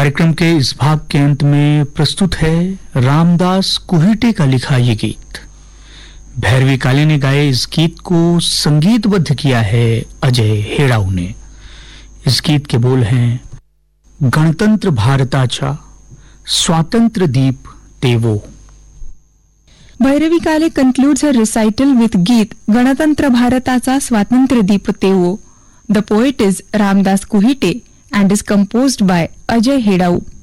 कार्यक्रम के इस भाग के अंत में प्रस्तुत है रामदास कुहिटे का लिखा ये गीत। भैरवी काले ने गाए इस गीत को संगीतबद्ध किया है अजय हेड़ाऊ ने। इस गीत के बोल हैं, गणतंत्र भारताचा स्वातंत्र्य दीप तेवो। भैरवी काले concludes her recital with गीत गणतंत्र भारताचा स्वातंत्र्य दीप तेवो. The poet is Ramdas Kuhite and is composed by Ajay Hedau.